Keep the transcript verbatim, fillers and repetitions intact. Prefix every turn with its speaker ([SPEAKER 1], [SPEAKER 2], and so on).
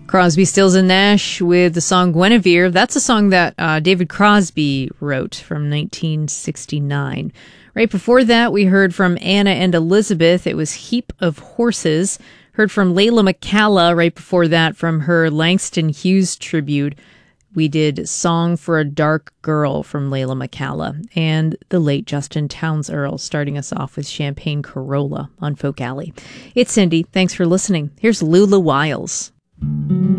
[SPEAKER 1] Crosby, Stills, and Nash with the song Guinevere. That's a song that uh, David Crosby wrote from nineteen sixty-nine. Right before that, we heard from Anna and Elizabeth. It was Heap of Horses. Heard from Layla McCalla right before that from her Langston Hughes tribute. We did Song for a Dark Girl from Layla McCalla. And the late Justin Townes Earl starting us off with Champagne Corolla on Folk Alley. It's Cindy. Thanks for listening. Here's Lula Wiles.